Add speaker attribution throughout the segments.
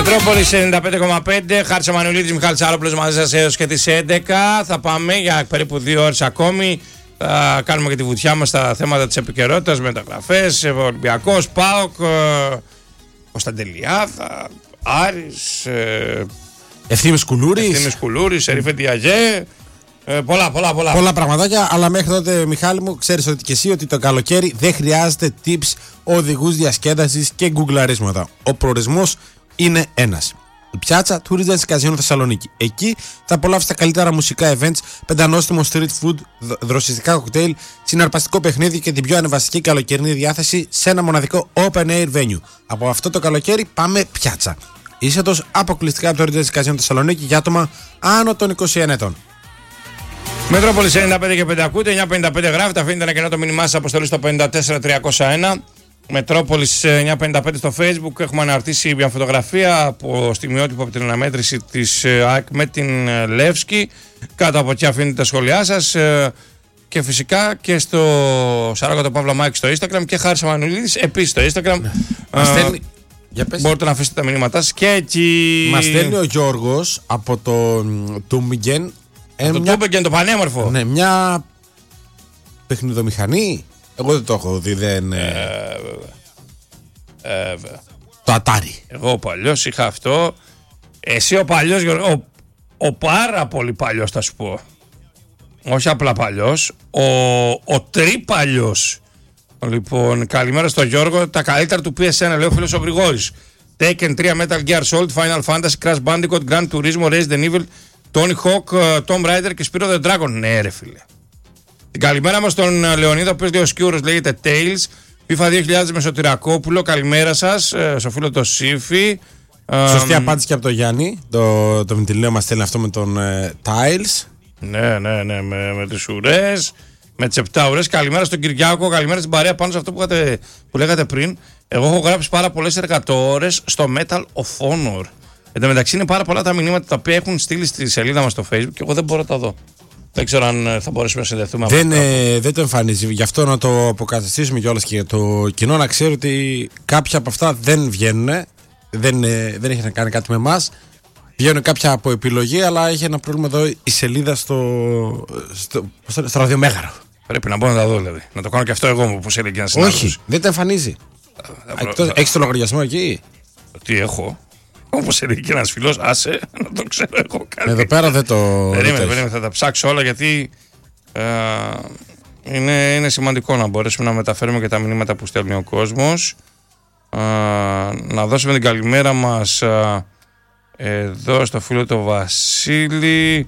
Speaker 1: Μετρόπολης 95,5. Χάρης Αμανουλίδης, Μιχάλης Άροπλος μαζί σας έως και τις 11. Θα πάμε για περίπου 2 ώρες ακόμη. Θα κάνουμε και τη βουτιά μας στα θέματα της επικαιρότητας, μεταγραφές, Ολυμπιακός, ΠΑΟΚ, Κωνσταντελιάδα, Άρης,
Speaker 2: Ευθύμης
Speaker 1: Κουλούρης, Ερήφε Διαγέ. Πολλά
Speaker 2: πραγματάκια, αλλά μέχρι τότε, Μιχάλη μου, ξέρεις ότι και εσύ ότι το καλοκαίρι δεν χρειάζεται tips, οδηγούς διασκέδασης και γκουγκλαρίσματα. Ο προορισμός είναι ένας. Η πιάτσα του Regency Casino Θεσσαλονίκη. Εκεί θα απολαύσει τα καλύτερα μουσικά events, πεντανόστιμο street food, δροσιστικά κοκτέιλ, συναρπαστικό παιχνίδι και την πιο ανεβαστική καλοκαιρινή διάθεση σε ένα μοναδικό open air venue. Από αυτό το καλοκαίρι πάμε πιάτσα. Είσετος αποκλειστικά από το Regency Casino Θεσσαλονίκη για άτομα άνω των 21 ετών.
Speaker 1: Μετρόπολης 95 και 5 ακούτε, 955 γράφετε, αφήνετε ένα κενό το μήνυμά σας αποστολή στο 54301. Μετρόπολης 955 στο Facebook. Έχουμε αναρτήσει μια φωτογραφία από στιγμιότυπο από την αναμέτρηση της ΑΕΚ με την Λεύσκη. Κάτω από εκεί αφήνετε τα σχόλιά σας. Και φυσικά και στο Σαράκοτο Παύλα Μάκη στο Instagram και Χάρης Αμανουλίδης επίσης στο Instagram. Μπορείτε να αφήσετε τα μηνύματά σας και εκεί.
Speaker 2: Μας στέλνει ο Γιώργος από το Τούμπιγκεν.
Speaker 1: Το Τούμπιγκεν το πανέμορφο.
Speaker 2: Ναι, μια παιχνιδομηχανή. Εγώ δεν το έχω δει, δεν. Το Atari.
Speaker 1: Εγώ ο παλιός είχα αυτό. Εσύ ο παλιός, ο πάρα πολύ παλιός θα σου πω. Όχι απλά παλιός, ο τρίπαλιός. Λοιπόν, καλημέρα στο Γιώργο. Τα καλύτερα του PSN, λέει ο φίλος ο Γρηγόρης. Taken 3, Metal Gear Solid, Final Fantasy, Crash Bandicoot, Gran Turismo, Resident Evil, Tony Hawk, Tomb Raider και Spyro the Dragon. Ναι ρε φίλε. Την καλημέρα μας στον Λεωνίδα, ο οποίος λέει ο Σκιούρος, λέγεται Tales. FIFA 2000 με Σωτηρακόπουλο, καλημέρα σας. Στο φίλο το Σύφη.
Speaker 2: Σωστή απάντηση και από τον Γιάννη. Το Μητυλίνο μας στέλνει αυτό με τον Tiles.
Speaker 1: Ναι, με τις ουρές, με τις 7 ουρές. Καλημέρα στον Κυριάκο, καλημέρα στην παρέα πάνω σε αυτό που λέγατε πριν. Εγώ έχω γράψει πάρα πολλές εργατόρες στο Metal of Honor. Εν τω μεταξύ είναι πάρα πολλά τα μηνύματα τα οποία έχουν στείλει στη σελίδα μας στο Facebook και εγώ δεν μπορώ να τα δω. Δεν ξέρω αν θα μπορέσουμε να συνδεθούμε.
Speaker 2: Δεν το εμφανίζει. Γι' αυτό να το αποκαταστήσουμε κιόλας και για το κοινό να ξέρει ότι κάποια από αυτά δεν βγαίνουν. Δεν έχει να κάνει κάτι με εμάς. Βγαίνουν κάποια από επιλογή, αλλά έχει ένα πρόβλημα εδώ η σελίδα στο ραδιομέγαρο.
Speaker 1: Πρέπει να μπορώ να τα δω, δηλαδή. Να το κάνω και αυτό εγώ μου, όπως έλεγε ένα συνάδελφος.
Speaker 2: Όχι, δεν το εμφανίζει. Έχεις το λογαριασμό εκεί?
Speaker 1: Τι έχω? Όπως έλεγε και ένας φίλος, άσε, να το ξέρω εγώ κάτι.
Speaker 2: Εδώ πέρα δεν το.
Speaker 1: Περίμενε, θα τα ψάξω όλα γιατί είναι σημαντικό να μπορέσουμε να μεταφέρουμε και τα μηνύματα που στέλνει ο κόσμος. Να δώσουμε την καλημέρα μας εδώ στο φίλο το Βασίλη.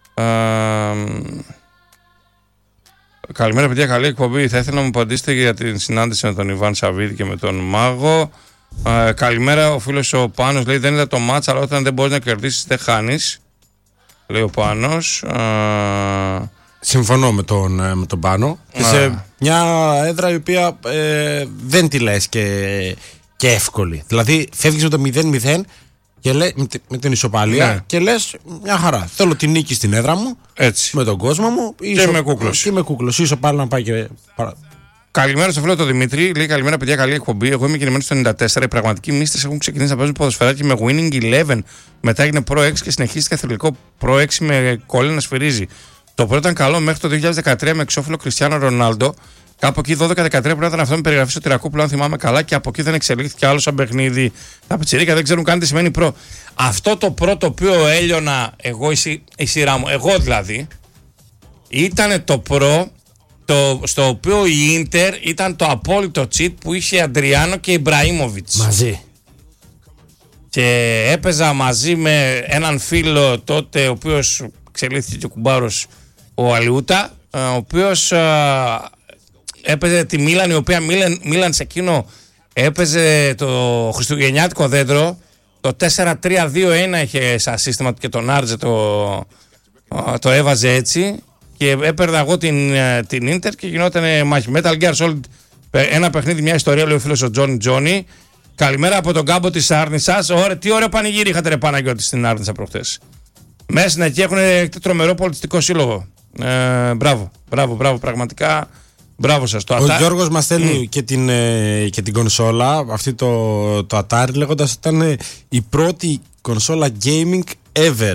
Speaker 1: Καλημέρα παιδιά, καλή εκπομπή. Θα ήθελα να μου απαντήσετε για την συνάντηση με τον Ιβάν Σαββίδη και με τον Μάγο. Καλημέρα, ο φίλος ο Πάνος λέει δεν είδα το μάτς, αλλά όταν δεν μπορείς να κερδίσεις δεν χάνεις, λέει ο Πάνος.
Speaker 2: Συμφωνώ με τον Πάνο. Και σε μια έδρα η οποία δεν τη λες και εύκολη. Δηλαδή φεύγεις με το 0-0 και με την ισοπαλία, ναι, και λες μια χαρά. Θέλω την νίκη στην έδρα μου, έτσι, με τον κόσμο μου
Speaker 1: και με κούκλος.
Speaker 2: Ίσο πάλι να πάει και.
Speaker 1: Καλημέρα στο φίλο το Δημήτρη. Λέει καλημέρα παιδιά, καλή εκπομπή. Εγώ είμαι γεννημένος στο 94. Οι πραγματικοί μίστες έχουν ξεκινήσει να παίζουν ποδοσφαιράκι με Winning 11. Μετά έγινε Pro 6 και συνεχίστηκε θρυλικό Pro 6 με κόλλη να σφυρίζει. Το πρώτο ήταν καλό μέχρι το 2013 με εξώφυλλο Κριστιάνο Ρονάλντο. Κάπου εκεί 12-13 πρέπει να ήταν αυτό με περιγραφή στο Τυρακόπουλο, αν θυμάμαι καλά, και από εκεί δεν εξελίχθηκε άλλο σαν παιχνίδι. Τα πιτσιρίκια δεν ξέρουν καν τι σημαίνει Pro. Αυτό το Pro το οποίο έλειωνα εγώ, η σειρά μου, εγώ δηλαδή, ήταν το Pro. Στο οποίο η Ίντερ ήταν το απόλυτο cheat που είχε Αντριάνο και Ιμπραήμοβιτς
Speaker 2: μαζί.
Speaker 1: Και έπαιζα μαζί με έναν φίλο τότε, ο οποίος εξελίχθηκε και κουμπάρος, ο Αλιούτα, ο οποίος έπαιζε τη Μίλαν, η οποία Μίλαν σε εκείνο έπαιζε το χριστουγεννιάτικο δέντρο. Το 4-3-2-1 είχε σαν σύστημα και τον Άρτζε το έβαζε έτσι. Και έπαιρνα εγώ την Ίντερ και γινόταν μάχη. Metal Gear Solid, ένα παιχνίδι, μια ιστορία, λέει ο φίλος ο Τζόνι. Καλημέρα από τον κάμπο της Άρνισσας. Τι ωραίο πανηγύρι είχατε ρε Παναγιώτη στην Άρνισσα προχτές. Μέσα εκεί έχουν τρομερό πολιτιστικό σύλλογο. Μπράβο, πραγματικά Μπράβο σας.
Speaker 2: Ο Γιώργος μας στέλνει και την κονσόλα, αυτή το Atari, λέγοντας ότι ήταν η πρώτη κονσόλα gaming ever.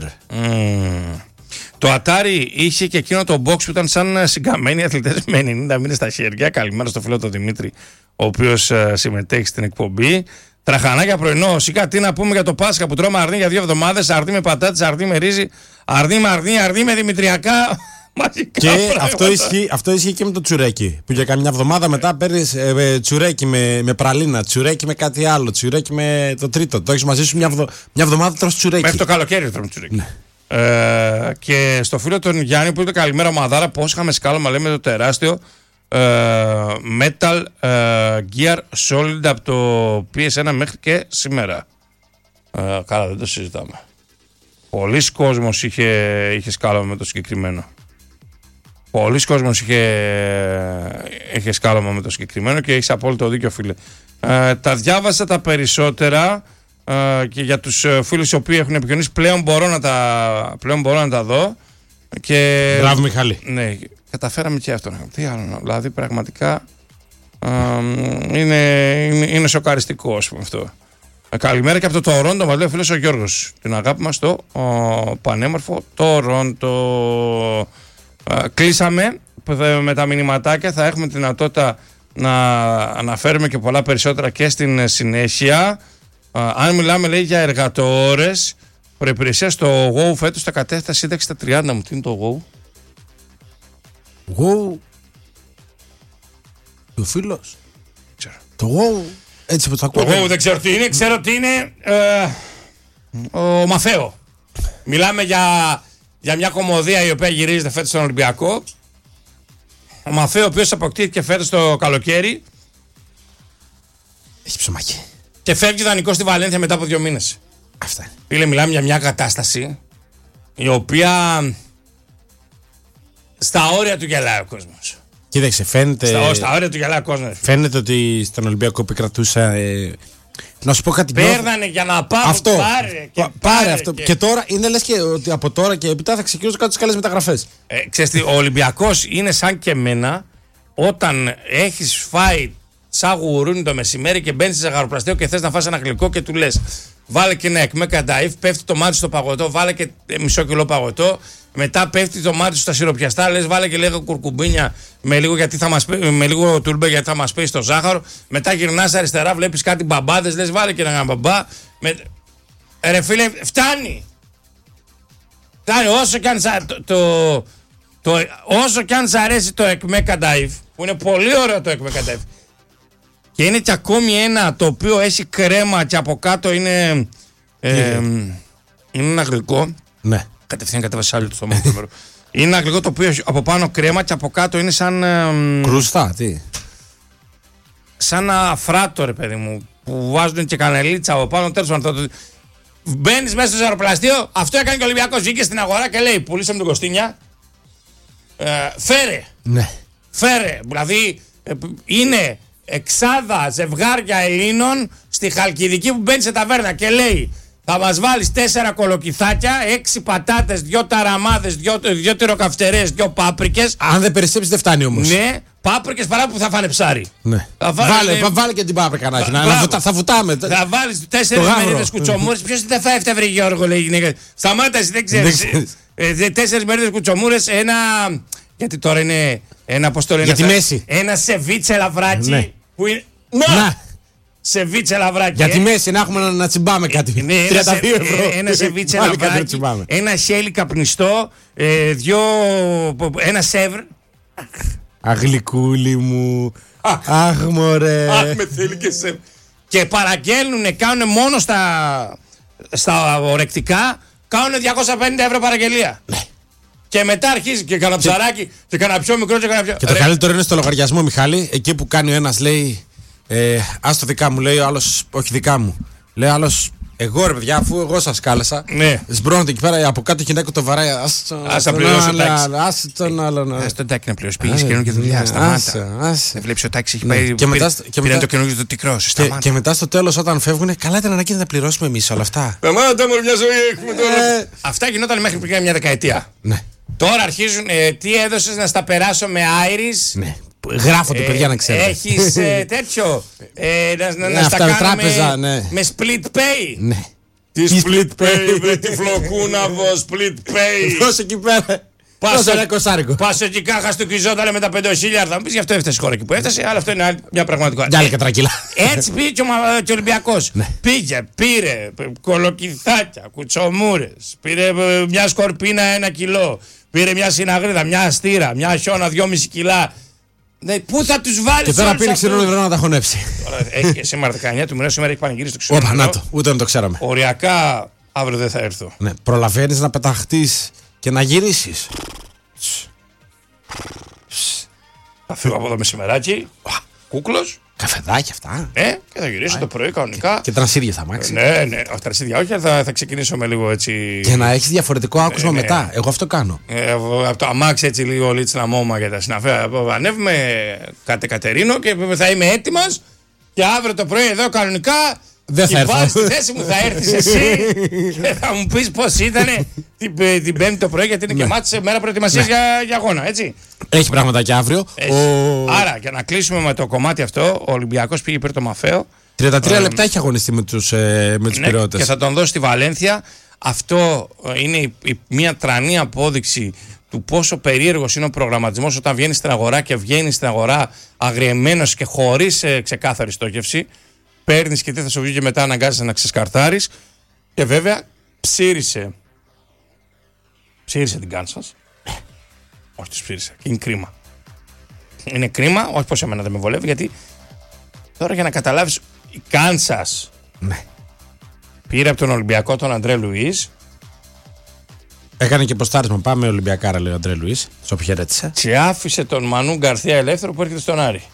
Speaker 1: Το Atari είχε και εκείνο το box που ήταν σαν συγκαμμένοι αθλητές με 90 μήνες στα χέρια. Καλημέρα στο φίλο τον Δημήτρη, ο οποίος συμμετέχει στην εκπομπή. Τραχανάκια πρωινό. Σιγά τι να πούμε για το Πάσχα που τρώμε αρνί για 2 εβδομάδες. Αρνί με πατάτες, αρνί με ρύζι, αρνί με δημητριακά.
Speaker 2: Και αυτό ισχύει και με το τσουρέκι. Που για καμιά εβδομάδα μετά παίρνεις τσουρέκι με πραλίνα, τσουρέκι με κάτι άλλο, τσουρέκι με το τρίτο. Το έχεις μαζί σου μια εβδομάδα, τρως τσουρέκι.
Speaker 1: Μέχρι το καλοκαίρι τρώμε τσουρέκι.
Speaker 2: Ναι.
Speaker 1: Και στο φίλο τον Γιάννη που είπε καλημέρα Μαδάρα, πώς είχαμε σκάλωμα, λέμε το τεράστιο Metal Gear Solid από το PS1 μέχρι και σήμερα. Καλά, δεν το συζητάμε. Πολλοί κόσμος είχε σκάλωμα με το συγκεκριμένο. Πολλοί κόσμος είχε σκάλωμα με το συγκεκριμένο και έχεις απόλυτο δίκιο, φίλε. Τα διάβασα τα περισσότερα και για τους φίλους οι οποίοι έχουν επικοινωνήσει πλέον μπορώ να τα δω. Και,
Speaker 2: μπράβο Μιχάλη.
Speaker 1: Ναι, καταφέραμε και αυτό. Τι άλλο, δηλαδή πραγματικά είναι σοκαριστικό, ας πούμε, αυτό. Καλημέρα και από το Τορόντο, μας λέει ο φίλος ο Γιώργος. Την αγάπη μας στο πανέμορφο Τορόντο. Κλείσαμε με τα μηνυματάκια. Θα έχουμε τη δυνατότητα να αναφέρουμε και πολλά περισσότερα και στην συνέχεια. Αν μιλάμε, λέει, για εργατόρες, προϋπηρεσία στο WoW φέτος θα κατέφτασε σύνταξη στα 30 μου. Τι είναι το WoW?
Speaker 2: WoW. Ο φίλος.
Speaker 1: Ξέρω.
Speaker 2: Το WoW. Έτσι που το ακούω.
Speaker 1: Το WoW δεν ξέρω τι είναι. Ξέρω τι είναι ο Μαθαίο. Μιλάμε για μια κομμωδία η οποία γυρίζεται φέτος στον Ολυμπιακό. Ο Μαθαίο, ο οποίος αποκτήθηκε φέτος το καλοκαίρι.
Speaker 2: Έχει ψωμάκι.
Speaker 1: Και φεύγει δανεικός στη Βαλένθια μετά από 2 μήνες.
Speaker 2: Αυτά.
Speaker 1: Φίλε, μιλάμε για μια κατάσταση η οποία στα όρια του γελάει ο κόσμος.
Speaker 2: Κοίταξε, φαίνεται.
Speaker 1: Στα όρια του γελάει ο κόσμος.
Speaker 2: Φαίνεται ότι στον Ολυμπιακό επικρατούσα. Να σου πω κάτι.
Speaker 1: Παίρνανε για να πάρουν.
Speaker 2: Αυτό.
Speaker 1: Πάρε
Speaker 2: αυτό. Και τώρα είναι λες και ότι από τώρα και έπειτα θα ξεκινήσουν κάτι καλές μεταγραφές.
Speaker 1: Ξέρεις τι, ο Ολυμπιακός είναι σαν και εμένα όταν έχεις φάει σαν γουρούνι το μεσημέρι και μπαίνεις σε ζαχαροπλαστείο και θες να φας ένα γλυκό και του λες βάλε και ένα εκμέ κανταΐφ, πέφτει το μάτι στο παγωτό, βάλε και μισό κιλό παγωτό, μετά πέφτει το μάτι σου στα σιροπιαστά, λες βάλε και λίγο κουρκουμπίνια με λίγο τουρμπέ γιατί θα μας πέσει το ζάχαρο, μετά γυρνάς αριστερά, βλέπεις κάτι μπαμπάδες, λες βάλε και ένα μπαμπά. Ρε φίλε, φτάνει! Όσο κι αν σ' αρέσει το εκμέ κανταΐφ, που είναι πολύ ωραίο το εκμέ κανταΐφ, και είναι και ακόμη ένα το οποίο έχει κρέμα και από κάτω είναι ένα γλυκό.
Speaker 2: Ναι.
Speaker 1: Κατευθείαν κατέβασε άλλο το στόμα μου. Είναι ένα γλυκό το οποίο έχει από πάνω κρέμα και από κάτω είναι σαν.
Speaker 2: Κρούστα, τι.
Speaker 1: Σαν αφράτο, ρε παιδί μου. Που βάζουν και κανελίτσα από πάνω. Τέλος πάντων. Μπαίνεις μέσα στο ζαχαροπλαστείο. Αυτό έκανε και ο Ολυμπιακός. Βγήκε στην αγορά και λέει: πουλήσαμε την Κωστίνια. Φέρε.
Speaker 2: Ναι.
Speaker 1: Φέρε. Δηλαδή είναι εξάδα ζευγάρια Ελλήνων στη Χαλκιδική που μπαίνει σε ταβέρνα και λέει θα μας βάλεις 4 κολοκυθάκια, 6 πατάτες, 2 ταραμάδες, 2 τυροκαυτερές, 2 πάπρικες.
Speaker 2: Αν δεν περισσέψεις δεν φτάνει όμως.
Speaker 1: Ναι, πάπρικες παρά που θα φάνε ψάρι.
Speaker 2: Ναι. Βάλε και την πάπρικα να έχει. Θα βουτάμε.
Speaker 1: Θα βάλεις 4 μερίδες κουτσομούρες. Ποιος δεν θα έφταυρε Γιώργο, λέει η γυναίκα. Σταμάτα, εσύ δεν ξέρεις. 4 μερίδες κουτσομούρες, ένα. Γιατί τώρα είναι ένα, πώς το λένε,
Speaker 2: για τη μέση.
Speaker 1: Ένα σεβίτσε λαβράκι.
Speaker 2: Ναι.
Speaker 1: Που είναι.
Speaker 2: Να!
Speaker 1: Σεβίτσε λαβράκι.
Speaker 2: Για τη μέση να έχουμε να τσιμπάμε κάτι.
Speaker 1: Ναι,
Speaker 2: 32 ευρώ.
Speaker 1: Ένα σεβίτσε λαβράκι. Ένα χέλι καπνιστό. Ένα σεύρ.
Speaker 2: Αγλικούλη μου. Αχ, μωρέ.
Speaker 1: Αχ, με θέλει και σεύρ. Και παραγγέλνουνε, κάνουν μόνο στα ορεκτικά, κάνουν 250 ευρώ παραγγελία. Ναι. Και μετά αρχίζει και κανένα ψαράκι και κανένα πιο μικρό και κανένα πιο.
Speaker 2: Και το καλύτερο είναι στο λογαριασμό, Μιχάλη, εκεί που κάνει ο ένας λέει άστο δικά μου, λέει ο άλλος όχι δικά μου. Λέει ο άλλος εγώ ρε παιδιά, αφού εγώ σας κάλεσα.
Speaker 1: Ναι.
Speaker 2: Σμπρώνεται εκεί πέρα από κάτω γυναίκα το βαράει.
Speaker 1: Ας πληρώσει ο τάξη.
Speaker 2: Άσε τον άλλον.
Speaker 1: Ας τον τάξη να πληρώσει. Πήγες καινούργια δουλειά. Σταμάτα. Δεν βλέπεις ο τάξη έχει πάει. Πήραν το καινούργιο το τικρό.
Speaker 2: Και μετά στο τέλος όταν φεύγουν, καλά ήταν ανάγκη να πληρώσουμε εμείς όλα αυτά.
Speaker 1: Σταμάτα μωρέ, μια ζωή έχουμε τώρα. Αυτά γινόταν μέχρι πριν μια δεκαετία.
Speaker 2: Ναι.
Speaker 1: Τώρα αρχίζουν, τι έδωσες να στα περάσω με Iris.
Speaker 2: Ναι. Γράφονται, παιδιά, να ξέρετε.
Speaker 1: Έχεις τέτοιο. Να στα
Speaker 2: αυτά,
Speaker 1: κάνουμε
Speaker 2: τράπεζα, ναι.
Speaker 1: με split pay.
Speaker 2: Ναι.
Speaker 1: Τι split pay, βρε τη φλοκούναβο, split pay.
Speaker 2: Δώσε εκεί πέρα.
Speaker 1: Πας εκεί κάχα στο κυζότανε με τα 5.000. Θα μου πεις γι' αυτό έφτασε η χώρα εκεί που έφτασε, αλλά αυτό είναι μια πραγματικότητα.
Speaker 2: Για άλλη κατρακύλα.
Speaker 1: Έτσι πήγε και ο Ολυμπιακός. Πήγε, πήρε κολοκυθάκια, κουτσομούρες, πήρε μια σκορπίνα 1 κιλό, πήρε μια συναγρίδα, μια αστήρα, μια χιόνα 2,5 κιλά. Πού θα τους βάλεις?
Speaker 2: Και τώρα πήρε ξηρό νερό να τα χωνέψει.
Speaker 1: Έχει σήμερα 19 του μηνός, σήμερα έχει πανηγυρίσει το ξηρό νερό.
Speaker 2: Όπα, να το, ούτε να το ξέραμε.
Speaker 1: Οριακά αύριο δεν θα έρθω.
Speaker 2: Ναι, προλαβαίνεις να πεταχτείς και να γυρίσεις.
Speaker 1: Θα φύγω από εδώ μεσημεράκι. Κούκλος.
Speaker 2: Καφεδάκι αυτά.
Speaker 1: Και θα γυρίσω το πρωί κανονικά.
Speaker 2: Και τρανσίδια θα μάξει.
Speaker 1: Ναι, τρανσίδια όχι, θα ξεκινήσω με λίγο έτσι.
Speaker 2: Και να έχεις διαφορετικό άκουσμα μετά. Εγώ αυτό κάνω.
Speaker 1: Από το αμάξι έτσι λίγο λίτσνα μόμα για τα συναφέα. Ανέβουμε Κατερίνο και θα είμαι έτοιμος. Και αύριο το πρωί εδώ κανονικά.
Speaker 2: Δεν θα έρθω.
Speaker 1: Στη θέση μου θα έρθεις εσύ και θα μου πεις πώς ήταν την Πέμπτη το πρωί, γιατί είναι και μάτς μέρα προετοιμασίας για αγώνα, έτσι.
Speaker 2: Έχει πράγματα και αύριο.
Speaker 1: Άρα, για να κλείσουμε με το κομμάτι αυτό, ο Ολυμπιακός πήγε πήρε το Μαφαίο.
Speaker 2: 33 λεπτά έχει αγωνιστεί με τους Πειραιώτες.
Speaker 1: Και θα τον δώσει στη Βαλένθια. Αυτό είναι μια τρανή απόδειξη του πόσο περίεργος είναι ο προγραμματισμός όταν βγαίνει στην αγορά και βγαίνει στην αγορά αγριεμένος και χωρίς ξεκάθαρη στόχευση. Παίρνεις και τι θα σου βγει και μετά αναγκάζεσαι να ξεσκαρτάρεις. Και βέβαια ψήρισε την Κάνσας. Όχι, τους ψήρισε. Είναι κρίμα. Είναι κρίμα, όχι πως εμένα δεν με βολεύει, γιατί τώρα για να καταλάβεις, η Κάνσας πήρε από τον Ολυμπιακό τον Αντρέ Λουίς.
Speaker 2: Έκανε και ποστάρισμα. Πάμε Ολυμπιακάρα, λέει ο Αντρέ Λουίς. Στο χαιρέτησε.
Speaker 1: Και άφησε τον Μανού Γκαρθία ελεύθερο που έρχεται στον Άρη.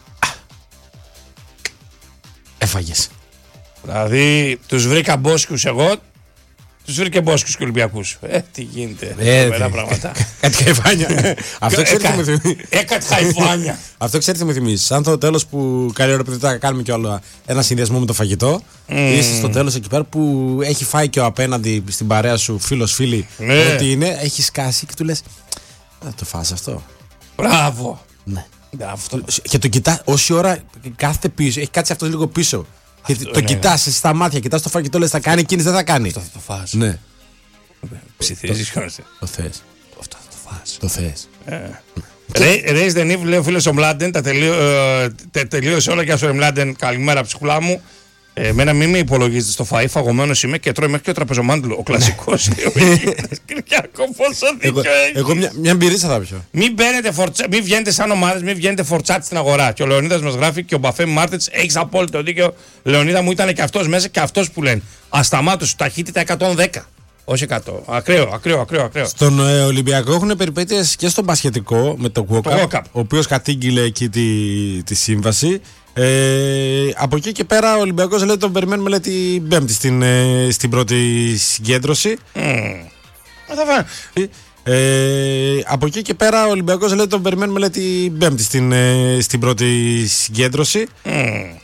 Speaker 2: Έφαγες.
Speaker 1: Δηλαδή τους βρήκα μπόσκους εγώ, τους βρήκε μπόσκους και Ολυμπιακούς. Τι γίνεται. Πράγματα.
Speaker 2: Κάτι χαϊφάνια. Αυτό ξέρετε τι μου θυμίζει.
Speaker 1: Κάτι χαϊφάνια.
Speaker 2: Αυτό ξέρετε τι μου θυμίζει. Σαν το τέλος που καλή ώρα, θα κάνουμε κι όλα ένα συνδυασμό με το φαγητό. Είσαι στο τέλος εκεί πέρα που έχει φάει και ο απέναντι στην παρέα σου φίλος φίλη. Ό,τι είναι, έχει σκάσει και του λες, θα το φας αυτό.
Speaker 1: Μπράβο.
Speaker 2: Ναι. Και το κοιτάς όση ώρα κάθεται πίσω. Έχει κάτσει αυτό λίγο πίσω. Και το κοιτάς στα μάτια, κοιτάς το φαγητό, λες θα κάνει κίνηση, δεν θα κάνει.
Speaker 1: Αυτό θα το φας.
Speaker 2: Ναι.
Speaker 1: Ψιθυρίζεις κιόλας.
Speaker 2: Το θες.
Speaker 1: Αυτό θα το φας.
Speaker 2: Το θες.
Speaker 1: Raise the Neve, λέει ο φίλος ο Μλάντεν. Τελείωσε όλα και ο Μλάντεν. Καλημέρα ψυχουλά μου. Εμένα μην με υπολογίζετε στο φαΐ, φαγωμένος είμαι και τρώει μέχρι και ο τραπεζομάντιλο. Ο κλασικός. Κυριακό, πόσο δίκιο έχει.
Speaker 2: Εγώ μια μπυρίσα θα πιω.
Speaker 1: Μην βγαίνετε σαν ομάδες, μην βγαίνετε φορτσάτι στην αγορά. Και ο Λεωνίδας μας γράφει και ο Μπαφέ Μάρτετς, έχεις απόλυτο δίκιο. Λεωνίδα μου ήταν και αυτός μέσα και αυτός που λένε. Ασταμάτως, ταχύτητα 110. Όχι 100. Ακραίο.
Speaker 2: Στον Ολυμπιακό έχουν περιπέτειες και στον μπασχετικό με το Walkup, ο οποίος κατήγγειλε εκεί τη σύμβαση. Από εκεί και πέρα ο Ολυμπιακός λέει τον περιμένουμε, λέει, την Πέμπτη στην πρώτη συγκέντρωση. Από εκεί και πέρα ο Ολυμπιακός λέει τον περιμένουμε, λέει, την Πέμπτη στην πρώτη συγκέντρωση.